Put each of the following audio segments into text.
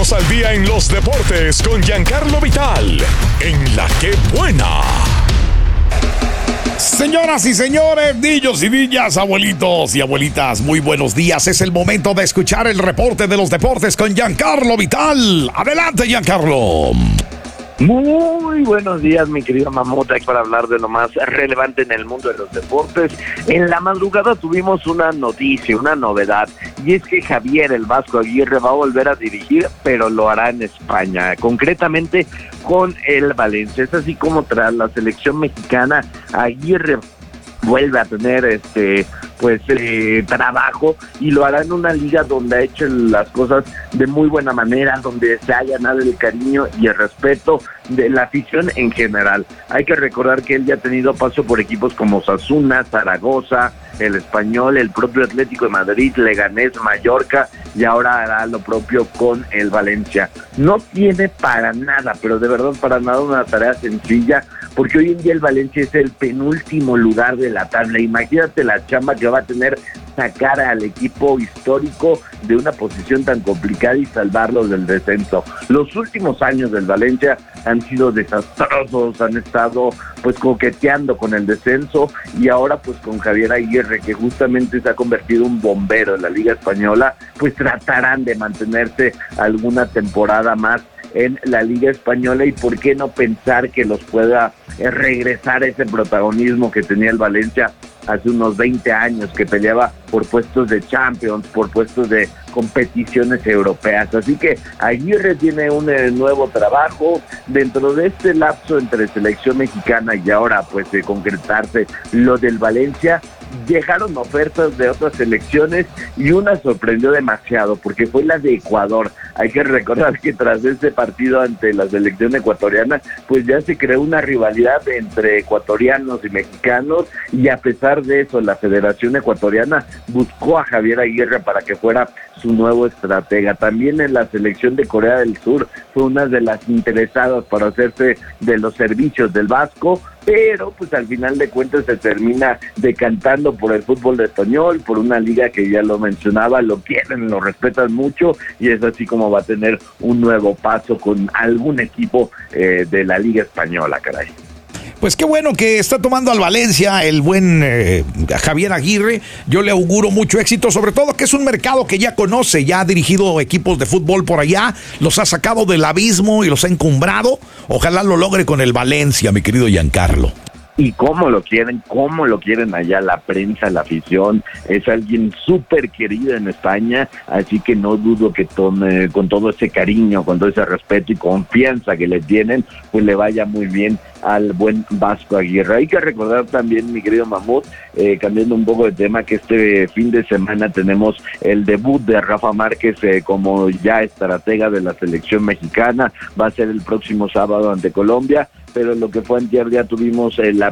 Ponnos al día en los deportes con Giancarlo Vital, en La Que Buena. Señoras y señores, niños y niñas, abuelitos y abuelitas, muy buenos días. Es el momento de escuchar el reporte de los deportes con Giancarlo Vital. Adelante, Giancarlo. Muy buenos días, mi querido Mamut, para hablar de lo más relevante en el mundo de los deportes. En la madrugada tuvimos una noticia, una novedad, y es que Javier el Vasco Aguirre va a volver a dirigir, pero lo hará en España, concretamente con el Valencia. Es así como tras la selección mexicana, Aguirre vuelve a tener trabajo, y lo hará en una liga donde ha hecho las cosas de muy buena manera, donde se ha ganado el cariño y el respeto de la afición en general. Hay que recordar que él ya ha tenido paso por equipos como Osasuna, Zaragoza, el Español, el propio Atlético de Madrid, Leganés, Mallorca, y ahora hará lo propio con el Valencia. No tiene para nada, pero de verdad para nada, una tarea sencilla, porque hoy en día el Valencia es el penúltimo lugar de la tabla. Imagínate la chamba que va a tener sacar al equipo histórico de una posición tan complicada y salvarlos del descenso. Los últimos años del Valencia han sido desastrosos, han estado coqueteando con el descenso, y ahora con Javier Aguirre, que justamente se ha convertido en un bombero en la Liga Española, tratarán de mantenerse alguna temporada más en la Liga Española, y por qué no pensar que los pueda regresar ese protagonismo que tenía el Valencia hace unos 20 años, que peleaba por puestos de Champions, por puestos de competiciones europeas. Así que Aguirre tiene un nuevo trabajo dentro de este lapso entre selección mexicana y ahora de concretarse lo del Valencia. Llegaron ofertas de otras selecciones y una sorprendió demasiado, porque fue la de Ecuador. Hay que recordar que tras este partido ante la selección ecuatoriana, ya se creó una rivalidad entre ecuatorianos y mexicanos, y a pesar de eso, la Federación Ecuatoriana buscó a Javier Aguirre para que fuera su nuevo estratega. También en la selección de Corea del Sur fue una de las interesadas para hacerse de los servicios del Vasco, pero al final de cuentas se termina decantando por el fútbol español, por una liga que ya lo mencionaba, lo quieren, lo respetan mucho, y es así como va a tener un nuevo paso con algún equipo de la Liga Española, caray. Pues qué bueno que está tomando al Valencia el buen Javier Aguirre. Yo le auguro mucho éxito, sobre todo que es un mercado que ya conoce, ya ha dirigido equipos de fútbol por allá, los ha sacado del abismo y los ha encumbrado. Ojalá lo logre con el Valencia, mi querido Giancarlo. Y cómo lo quieren allá la prensa, la afición. Es alguien súper querido en España, así que no dudo que tome, con todo ese cariño, con todo ese respeto y confianza que le tienen, le vaya muy bien al buen Vasco Aguirre. Hay que recordar también, mi querido Mamut, cambiando un poco de tema, que este fin de semana tenemos el debut de Rafa Márquez como ya estratega de la selección mexicana. Va a ser el próximo sábado ante Colombia, pero lo que fue antier ya tuvimos el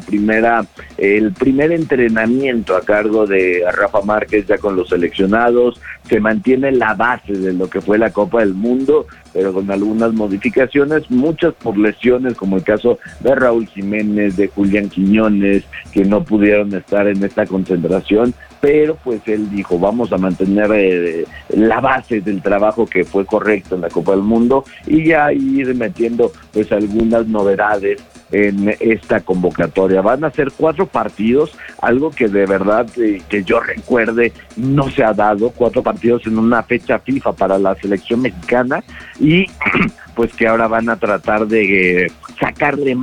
primer entrenamiento a cargo de Rafa Márquez ya con los seleccionados. Se mantiene la base de lo que fue la Copa del Mundo, pero con algunas modificaciones, muchas por lesiones, como el caso de Raúl Jiménez, de Julián Quiñones, que no pudieron estar en esta concentración, pero él dijo, vamos a mantener la base del trabajo que fue correcto en la Copa del Mundo, y ya ir metiendo algunas novedades en esta convocatoria. Van a ser 4 partidos, algo que de verdad que yo recuerde no se ha dado, 4 partidos en una fecha FIFA para la selección mexicana, y que ahora van a tratar de sacarle